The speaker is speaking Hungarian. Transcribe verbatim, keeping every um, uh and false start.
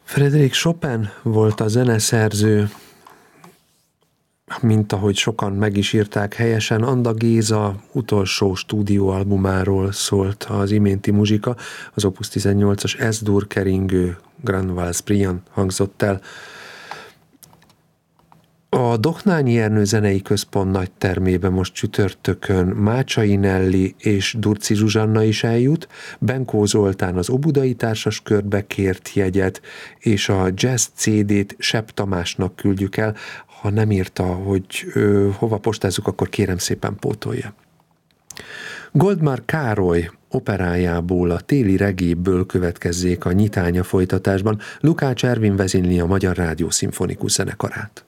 Frédéric Chopin volt a zeneszerző, mint ahogy sokan meg is írták helyesen. Anda Géza utolsó stúdióalbumáról szólt az iménti muzsika, az Opus tizennyolcas Es-dur keringő Grand Vals Brillant hangzott el. A Dohnányi Ernő Zenei Központ nagy termébe most csütörtökön Mácsai Nelli és Durci Zsuzsanna is eljut, Benkó Zoltán az Óbudai Társaskörbe kért jegyet, és a jazz cé dét Sepp Tamásnak küldjük el. Ha nem írta, hogy ö, hova postázzuk, akkor kérem szépen pótolja. Goldmar Károly operájából, a Téli regéből következzék a nyitánya folytatásban. Lukács Ervin vezényli a Magyar Rádió Szimfonikus Zenekarát.